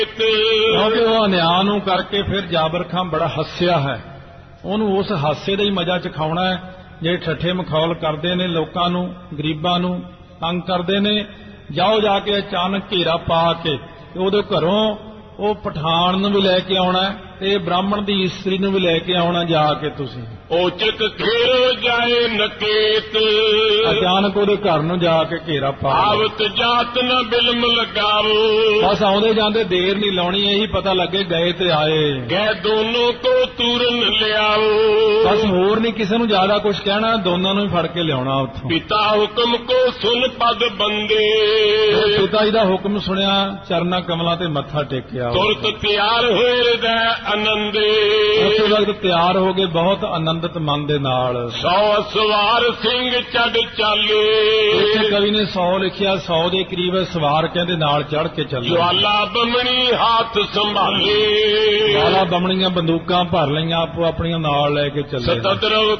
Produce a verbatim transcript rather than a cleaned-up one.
ਕਿਉਂਕਿ ਉਹ ਅਨਿਆਂ ਨੂੰ ਕਰਕੇ ਫਿਰ ਜਾਬਰ ਖਾਂ ਬੜਾ ਹੱਸਿਆ ਹੈ। ਉਹਨੂੰ ਉਸ ਹਾਸੇ ਦਾ ਹੀ ਮਜ਼ਾ ਚਖਾਉਣਾ ਹੈ। ਜਿਹੜੇ ਠੱਠੇ ਮਖੌਲ ਕਰਦੇ ਨੇ ਲੋਕਾਂ ਨੂੰ, ਗਰੀਬਾਂ ਨੂੰ ਤੰਗ ਕਰਦੇ ਨੇ, ਜਾਓ ਜਾ ਕੇ ਅਚਾਨਕ ਘੇਰਾ ਪਾ ਕੇ ਉਹਦੇ ਘਰੋਂ ਉਹ ਪਠਾਨ ਨੂੰ ਵੀ ਲੈ ਕੇ ਆਉਣਾ ਤੇ ਬ੍ਰਾਹਮਣ ਦੀ ਇਸਤਰੀ ਨੂੰ ਵੀ ਲੈ ਕੇ ਆਉਣਾ ਜਾ ਕੇ ਤੁਸੀਂ। ਔਚਕ ਘੇਰੋ ਜਾਏ ਨਕੇਤ, ਅਚਾਨਕ ਉਹਦੇ ਘਰ ਨੂੰ ਜਾ ਕੇ ਘੇਰਾ ਪਾ ਆਵਤ ਜਾਤ ਨਾ ਬਿਲਮ ਲਗਾਵੋ। ਬਸ ਆਉਂਦੇ ਜਾਂਦੇ ਦੇਰ ਨਹੀਂ ਲਾਉਣੀ, ਇਹੀ ਪਤਾ ਲੱਗੇ ਗਏ ਤੇ ਆਏ। ਗਏ ਦੋਨੋਂ ਕੋ ਤੂਰਨ ਲਿਆਓ। ਬਸ ਹੋਰ ਨਹੀਂ ਕਿਸੇ ਨੂੰ ਜ਼ਿਆਦਾ ਕੁਝ ਕਹਿਣਾ, ਦੋਨਾਂ ਨੂੰ ਹੀ ਫੜ ਕੇ ਲਿਆਉਣਾ ਉੱਥੋਂ। ਪਿਤਾ ਹੁਕਮ ਕੋ ਸੁਨ ਪਦ ਬੰਦੇ, ਪਿਤਾ ਜੀ ਦਾ ਹੁਕਮ ਸੁਣਿਆ, ਚਰਨਾਂ ਕਮਲਾਂ ਤੇ ਮੱਥਾ ਟੇਕਿਆ। ਤੁਰਤ ਤਿਆਰ ਹੋਏ ਹਿਰਦੈ ਆਨੰਦੇ, ਉਸੇ ਵਕਤ ਤਿਆਰ ਹੋ ਗਏ ਬਹੁਤ ਆਨੰਦਿਤ ਮਨ ਦੇ ਨਾਲ। ਸੌ ਸਵਾਰ ਸਿੰਘ ਚੜ ਚਾਲੇ, ਇੱਥੇ ਕਵੀ ਨੇ ਸੌ ਲਿਖਿਆ, ਸੌ ਦੇ ਕਰੀਬ ਸਵਾਰ ਕਹਿੰਦੇ ਨਾਲ ਚੜ ਕੇ ਚੱਲੇ। ਜਵਾਲਾ ਬਮਣੀ ਹੱਥ ਸੰਭਾਲੇ, ਜਵਾਲਾ ਬਮਣੀਆਂ ਬੰਦੂਕਾਂ ਭਰ ਲਈਆਂ ਆਪੋ ਆਪਣੀਆਂ ਨਾਲ ਲੈ ਕੇ ਚੱਲੇ। ਸਤਦਰਵ